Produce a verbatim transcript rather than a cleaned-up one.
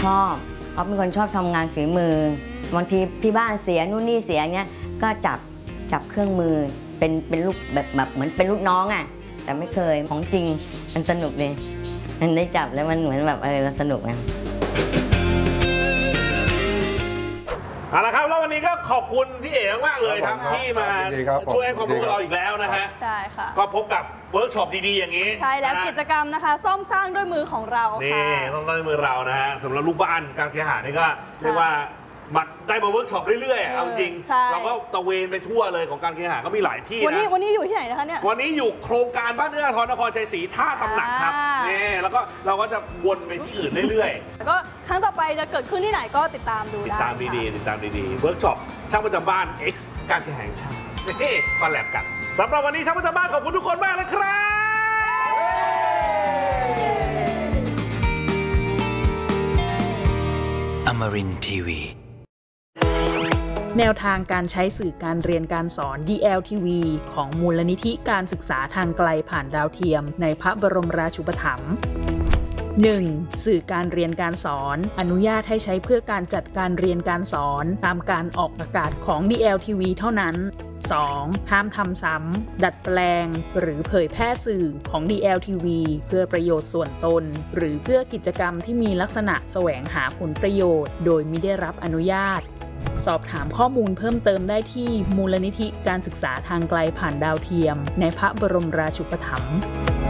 อบเขาเป็นคนชอบทำงานฝีมือบางทีที่บ้านเสียนู่นนี่เสียเนี้ยก็จับจับเครื่องมือเป็นเป็นลูกแบบแบบเหมือนเป็นลูกน้องอ่ะแต่ไม่เคยของจริงมันสนุกเลยมันได้จับแล้วมันเหมือนแบบเออเราสนุกนะเอาละครับแล้ววันนี้ก็ขอบคุณพี่เอ๋มากเลยครับที่มาช่วยให้ความรู้กับเราอีกแล้วนะฮะใช่ค่ะก็พบกับเวิร์กช็อปดีๆอย่างนี้ใช่แล้วกิจกรรมนะคะซ่อมสร้างด้วยมือของเราค่ะนี่ซ่อมสร้างด้วยมือเรานะฮะสำหรับลูกบ้านการเคหะนี่ก็เรียกว่ามาได้มาเวิร์กช็อปเรื่อยๆเอาจริงเราก็ตะเวนไปทั่วเลยของการเคหะก็มีหลายที่นะวันนี้วันนี้อยู่ที่ไหนนะคะเนี่ยวันนี้อยู่โครงการบ้านเอื้ออาทรนครชัยศรีท่าตำหนักครับนี่แล้วก็เราก็จะวนไปที่อื่นเรื่อยๆแล้วก็ครั้งต่อไปจะเกิดขึ้นที่ไหนก็ติดตามดูได้ติดตามดีๆติดตามดีๆเวิร์กช็อปช่างประจำบ้าน X การเคหะแห่งชาตินี่คอลแลบกันสำหรับวันนี้ช่างประจำบ้านขอบคุณทุกคนมากนะครับ Amarin ที วีแนวทางการใช้สื่อการเรียนการสอน ดี แอล ที วี ของมูลนิธิการศึกษาทางไกลผ่านดาวเทียมในพระบรมราชูปถัมภ์ หนึ่ง. สื่อการเรียนการสอนอนุญาตให้ใช้เพื่อการจัดการเรียนการสอนตามการออกอากาศของ ดี แอล ที วี เท่านั้น สอง. ห้ามทำซ้ำดัดแปลงหรือเผยแพร่สื่อของ ดี แอล ที วี เพื่อประโยชน์ส่วนตนหรือเพื่อกิจกรรมที่มีลักษณะแสวงหาผลประโยชน์โดยมิได้รับอนุญาตสอบถามข้อมูลเพิ่มเติมได้ที่มูลนิธิการศึกษาทางไกลผ่านดาวเทียมในพระบรมราชูปถัมภ์